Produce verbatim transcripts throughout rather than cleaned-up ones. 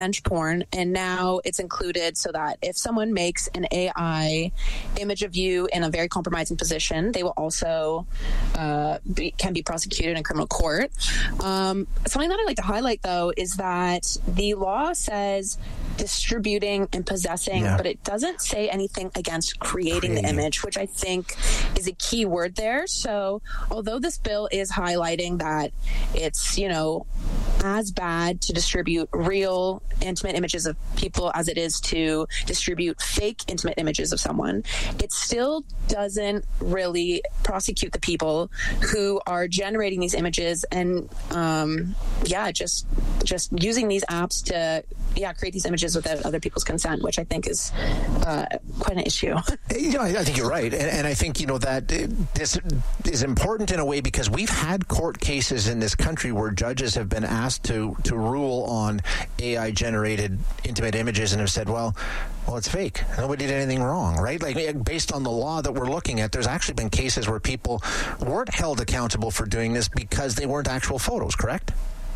revenge porn, and now it's included so that if someone makes an A I image of you in a very compromising position, they will also uh, be, can be prosecuted in criminal court. Um, something that I'd like to highlight, though, is that the law says distributing and possessing, yeah. but it doesn't say anything against creating, creating the image, which I think is a key word there. So although this bill is highlighting that it's, you know, as bad to distribute real intimate images of people as it is to distribute fake intimate images of someone, it still doesn't really prosecute the people who are generating these images and um, yeah, just just using these apps to yeah create these images without other people's consent, which I think is uh, quite an issue. You know, I, I think you're right, and, and I think you know that this is important in a way because we've had court cases in this country where judges have been asked to to rule on A I generated intimate images and have said, well, well, it's fake. Nobody did anything wrong, right? Like based on the law that we're looking at, there's actually been cases where people weren't held accountable for doing this because they weren't actual photos, correct?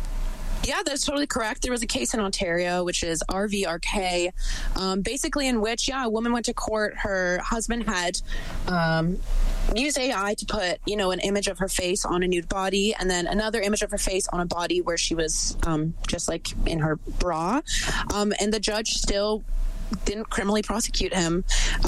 Yeah, that's totally correct. There was a case in Ontario, which is R V R K, um, basically in which, yeah, a woman went to court. Her husband had um, used A I to put, you know, an image of her face on a nude body and then another image of her face on a body where she was um, just like in her bra. Um, and the judge still didn't criminally prosecute him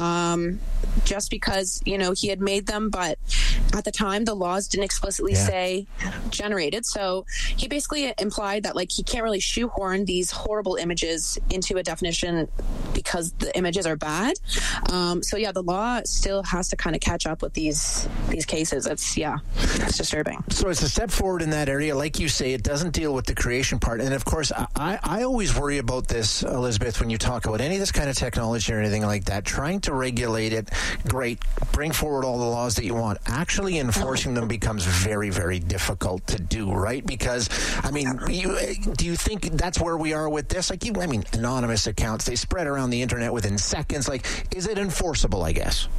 um, just because, you know, he had made them. But at the time, the laws didn't explicitly yeah. say generated. So he basically implied that, like, he can't really shoehorn these horrible images into a definition because the images are bad. Um, so, yeah, the law still has to kind of catch up with these these cases. It's, yeah, it's disturbing. So it's a step forward in that area. Like you say, it doesn't deal with the creation part. And, of course, I, I always worry about this, Elizabeth, when you talk about any of this kind of technology or anything like that, trying to regulate it, great, bring forward all the laws that you want. Actually enforcing them becomes very, very difficult to do, right? Because, I mean, you, do you think that's where we are with this? Like, you, I mean, anonymous accounts, they spread around the internet within seconds. Like, is it enforceable, I guess?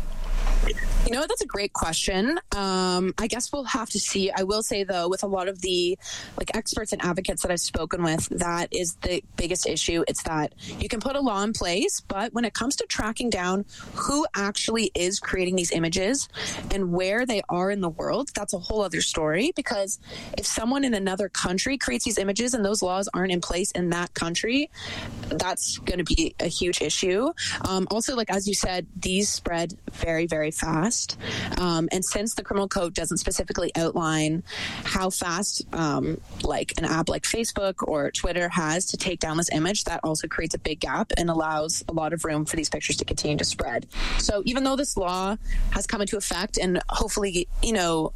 You know, that's a great question. Um, I guess we'll have to see. I will say, though, with a lot of the like experts and advocates that I've spoken with, that is the biggest issue. It's that you can put a law in place, but when it comes to tracking down who actually is creating these images and where they are in the world, that's a whole other story. Because if someone in another country creates these images and those laws aren't in place in that country, that's going to be a huge issue. Um, also, like, as you said, these spread very, very fast. Um, and since the criminal code doesn't specifically outline how fast, um, like an app like Facebook or Twitter has to take down this image, that also creates a big gap and allows a lot of room for these pictures to continue to spread. So even though this law has come into effect and hopefully, you know,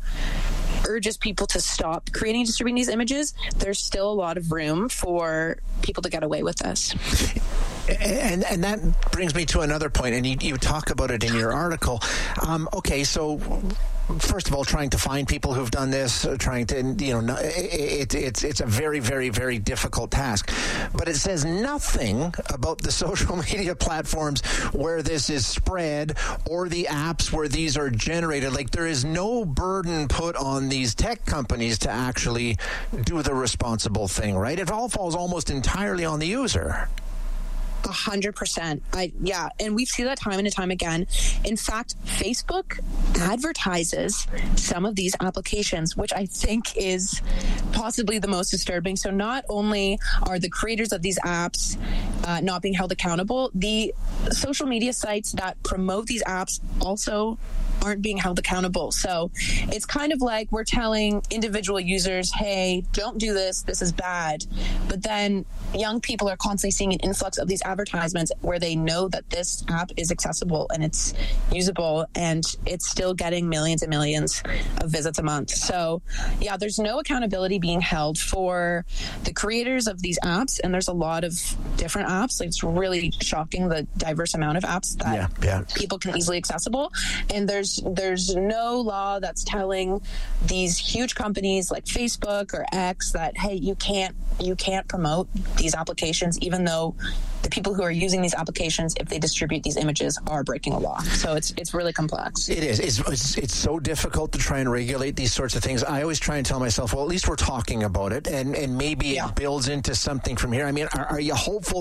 urges people to stop creating and distributing these images, there's still a lot of room for people to get away with this. And and that brings me to another point, and you, you talk about it in your article. Um, okay, so first of all, trying to find people who've done this, trying to, you know, it, it, it's it's a very, very, very difficult task. But it says nothing about the social media platforms where this is spread or the apps where these are generated. Like, there is no burden put on these tech companies to actually do the responsible thing, right? It all falls almost entirely on the user. A hundred percent. I yeah, and we've seen that time and time again. In fact, Facebook advertises some of these applications, which I think is possibly the most disturbing. So not only are the creators of these apps uh, not being held accountable, the social media sites that promote these apps also aren't being held accountable. So it's kind of like we're telling individual users, hey, don't do this, this is bad. But then young people are constantly seeing an influx of these advertisements where they know that this app is accessible and it's usable, and it's still getting millions and millions of visits a month. So yeah, there's no accountability being held for the creators of these apps, and there's a lot of different apps. Like, it's really shocking the diverse amount of apps that yeah, yeah. people can easily accessible, and there's there's there's no law that's telling these huge companies like Facebook or X that, hey, you can't you can't promote these applications, even though the people who are using these applications, if they distribute these images, are breaking a law. So it's it's really complex. It is. It's, it's, it's so difficult to try and regulate these sorts of things. I always try and tell myself, well, at least we're talking about it, and, and maybe yeah. it builds into something from here. I mean, are, are you hopeful